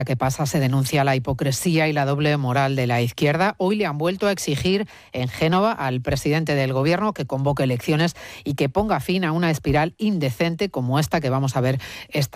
que pasa se denuncia la hipocresía y la doble moral de la izquierda. Hoy le han vuelto a exigir en Génova al presidente del Gobierno que convoque elecciones y que ponga fin a una espiral indecente como esta que vamos a ver esta